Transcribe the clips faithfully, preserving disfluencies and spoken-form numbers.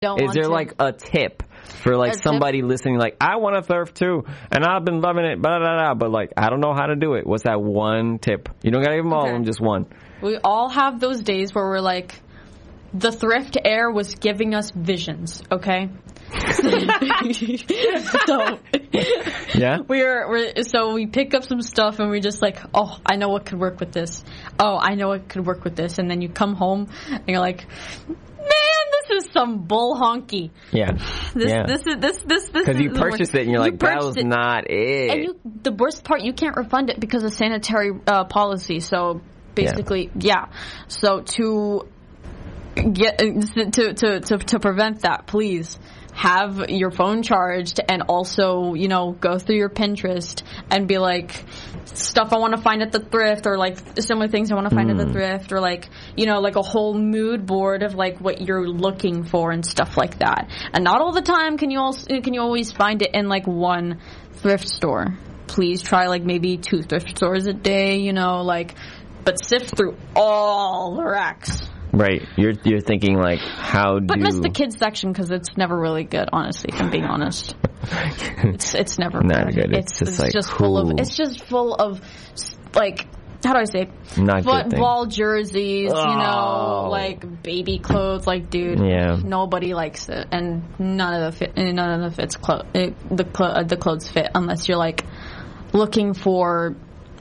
Don't Is want there to. like a tip for like A tip? somebody listening? Like, I want to thrift too, and I've been loving it, blah, blah, blah, but like, I don't know how to do it. What's that one tip? You don't gotta give them all of Okay. them, just one. We all have those days where we're like, the thrift air was giving us visions, okay? so Yeah. we're, we're so we pick up some stuff and we're just like, oh, I know what could work with this. Oh, I know what could work with this. And then you come home and you're like, man, this is some bull honky. Yeah. This yeah. this is this this this Because you is- purchased it and you're you like, that was purchased it. not it. And you, the worst part, you can't refund it because of sanitary uh, policy. So basically, yeah. So to get to, to to to prevent that, please have your phone charged, and also, you know, go through your Pinterest and be like, stuff I want to find at the thrift, or like similar things I want to find Mm. at the thrift, or like, you know, like a whole mood board of like what you're looking for and stuff like that. And not all the time can you also can you always find it in like one thrift store. Please try like maybe two thrift stores a day, you know, like, but sift through all the racks. Right. You're you're thinking like, how do... But miss the kids section because it's never really good, honestly, if I'm being honest. It's it's never Not good. good. It's, It's just it's like, just full of cool. it's just full of like, how do I say it? Not good thing. Football jerseys, you know, Oh. like baby clothes. Like, dude, Yeah. nobody likes it, and none of the fit, none of the fits clo- it, the clo- uh, the clothes fit unless you're like looking for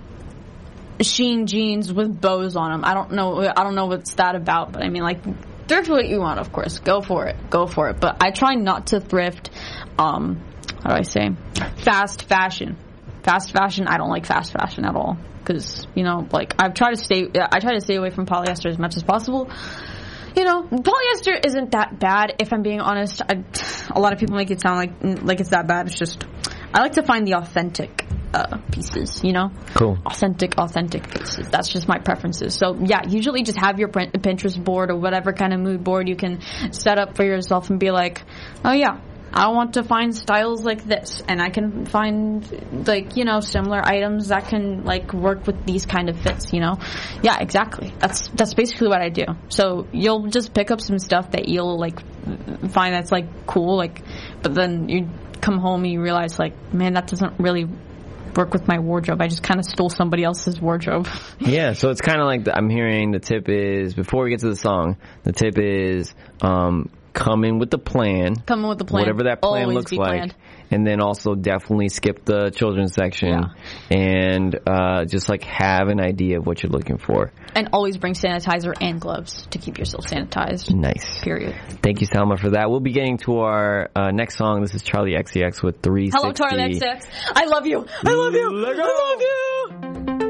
sheen jeans with bows on them. I don't know. I don't know what's that about, but I mean, like, thrift what you want, of course. Go for it. Go for it. But I try not to thrift. Um, how do I say? Fast fashion. Fast fashion. I don't like fast fashion at all because, you know, like, I've tried to stay. I try to stay away from polyester as much as possible. You know, polyester isn't that bad, if I'm being honest. I, a lot of people make it sound like like it's that bad. It's just, I like to find the authentic uh, pieces, you know? Cool. Authentic, authentic pieces. That's just my preferences. So, yeah, usually just have your print- Pinterest board or whatever kind of mood board you can set up for yourself and be like, oh, yeah, I want to find styles like this, and I can find, like, you know, similar items that can, like, work with these kind of fits, you know? Yeah, exactly. That's that's basically what I do. So you'll just pick up some stuff that you'll, like, find that's, like, cool, like, but then you come home and you realize, like, man, that doesn't really work with my wardrobe. I just kind of stole somebody else's wardrobe. Yeah, so it's kind of like the, I'm hearing the tip is, before we get to the song, the tip is um, come in with the plan. Come in with the plan. Whatever that plan Always looks be like. planned. And then also definitely skip the children's section. Yeah. And uh, just like have an idea of what you're looking for. And always bring sanitizer and gloves to keep yourself sanitized. Nice. Period. Thank you, Salma, for that. We'll be getting to our uh, next song. This is Charlie X C X with three sixty. Hello, Charlie X X. I love you. I love you. Let go. I love you.